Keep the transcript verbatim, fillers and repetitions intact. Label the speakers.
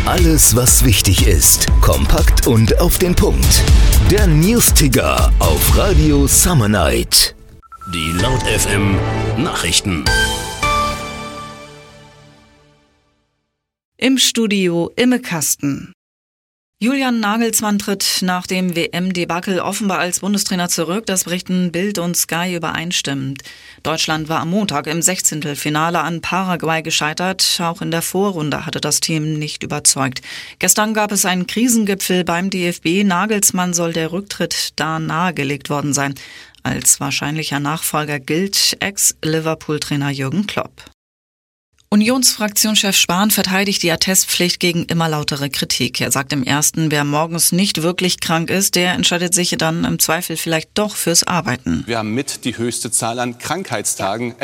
Speaker 1: Alles, was wichtig ist, kompakt und auf den Punkt. Der News-Ticker auf Radio Summer Night.
Speaker 2: Die Laut F M Nachrichten.
Speaker 3: Im Studio Imme Kasten. Julian Nagelsmann tritt nach dem W M-Debakel offenbar als Bundestrainer zurück. Das berichten Bild und Sky übereinstimmend. Deutschland war am Montag im Sechzehntelfinale an Paraguay gescheitert. Auch in der Vorrunde hatte das Team nicht überzeugt. Gestern gab es einen Krisengipfel beim D F B. Nagelsmann soll der Rücktritt da nahegelegt worden sein. Als wahrscheinlicher Nachfolger gilt Ex-Liverpool-Trainer Jürgen Klopp. Unionsfraktionschef Spahn verteidigt die Attestpflicht gegen immer lautere Kritik. Er sagt im Ersten, wer morgens nicht wirklich krank ist, der entscheidet sich dann im Zweifel vielleicht doch fürs Arbeiten.
Speaker 4: Wir haben mit die höchste Zahl an Krankheitstagen